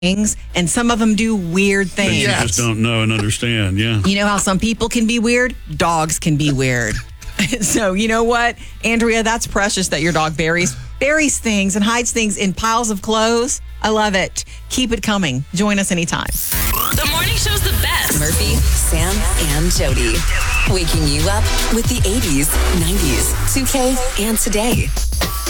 things, and some of them do weird That things. you just don't know and understand. Yeah. You know how some people can be weird? Dogs can be weird. So, you know what, Andrea, that's precious that your dog buries things and hides things in piles of clothes. I love it. Keep it coming. Join us anytime. The morning show's the best. Murphy, Sam, and Jody. Waking you up with the 80s, 90s, 2K, and today.